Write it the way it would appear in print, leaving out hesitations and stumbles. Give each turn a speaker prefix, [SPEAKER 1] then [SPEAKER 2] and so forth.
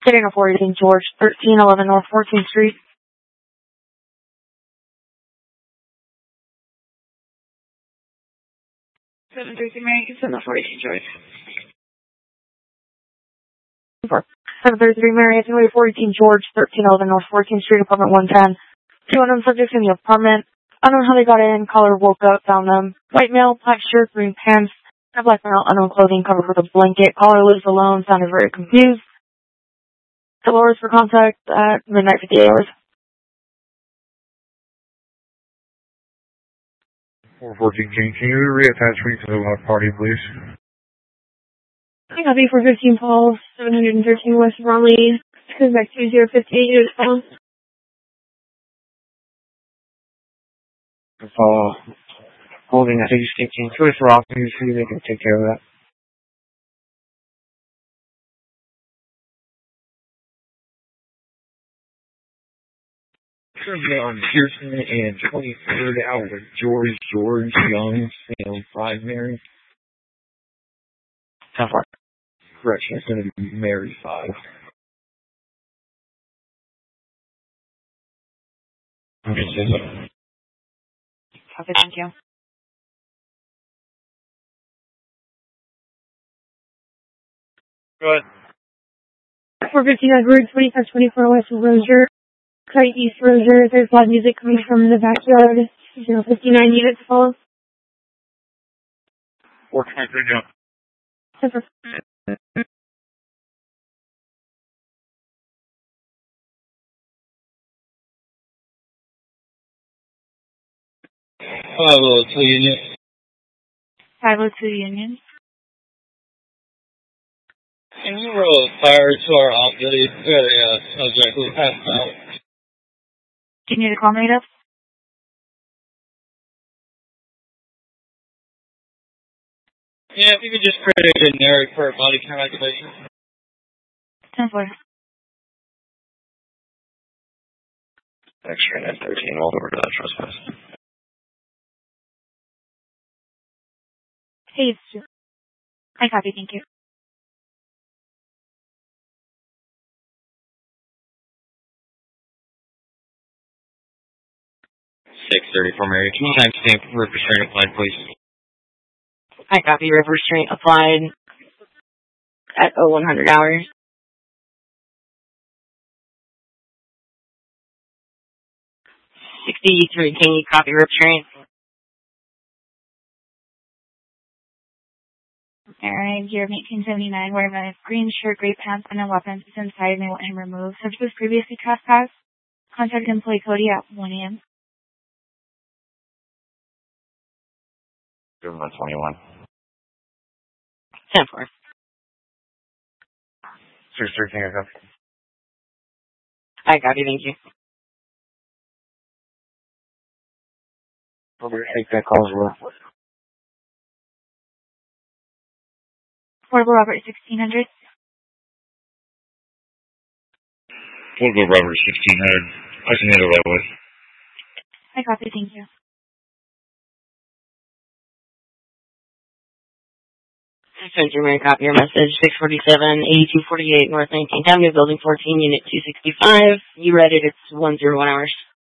[SPEAKER 1] Getting a 418 George, 1311 North 14th Street.
[SPEAKER 2] 733 Mary, consent the 418 George.
[SPEAKER 1] 733 Mary, it's 418 George, 1311 North 14th Street, apartment 110. Two unknown subjects in the apartment. Unknown how they got in. Caller woke up, found them. White male, black shirt, green pants, and black male, unknown clothing covered with a blanket. Caller lives alone, sounded very confused. Tell hours for contact at midnight 58 hours.
[SPEAKER 3] 414 King, can you reattach me to the left party, please?
[SPEAKER 2] I copy 415 Paul, 713 West Bromley, Quebec 2058, unit Paul.
[SPEAKER 4] Paul, holding that he's taking Swiss Rock, and see if they can take care of that. On Pearson and 23rd out with George Young, Sam 5 Mary. How far? Correction, it's going to be Mary 5. Okay,
[SPEAKER 1] Okay, thank you.
[SPEAKER 4] Go ahead.
[SPEAKER 2] 415 Edwards, 2524 West Rozier, Kite East Rozier. There's loud music coming from the backyard. 059 units Paul.
[SPEAKER 3] 423 jump.
[SPEAKER 4] 502 Union.
[SPEAKER 2] 502 Union.
[SPEAKER 4] Can you roll fire to our outfitting? We got a subject who passed out.
[SPEAKER 1] Do you need a call made up?
[SPEAKER 4] Yeah, if you could just create a generic for body cam activation.
[SPEAKER 1] 10-4.
[SPEAKER 4] Extra 913, all over to that trespass.
[SPEAKER 1] Hey, it's Stu. I copy, thank you.
[SPEAKER 4] 634 Mary. Can you timestamp for restraint applied, please?
[SPEAKER 1] I copy. River restraint applied at 0100 hours. 63, can you copy restraint?
[SPEAKER 2] Alright, year of 1879, wearing a green shirt, gray pants, and no weapons is inside and they want him removed. Subject was previously trespassed. Contact employee Cody at 1 a.m.
[SPEAKER 4] 121.
[SPEAKER 1] 10-4.
[SPEAKER 4] 613, I copy.
[SPEAKER 1] I copy, thank you.
[SPEAKER 4] We're going to take that call as well.
[SPEAKER 2] Portable Robert 1600.
[SPEAKER 3] Portable Robert 1600. I can handle that way.
[SPEAKER 2] I copy, thank you.
[SPEAKER 1] Sent your copy your message. 647-8248 North 19th Avenue, Building 14, Unit 265. You read it. It's 101 hours.